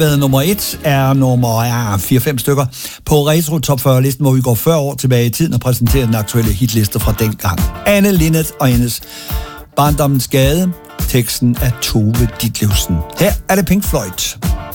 Nummer 1 er nummer 4-5 stykker på Retro Top 40-listen, hvor vi går 40 år tilbage i tiden og præsenterer den aktuelle hitliste fra dengang. Anne Linnet og hendes Barndommens Gade. Teksten af Tove Ditlevsen. Her er det Pink Floyd.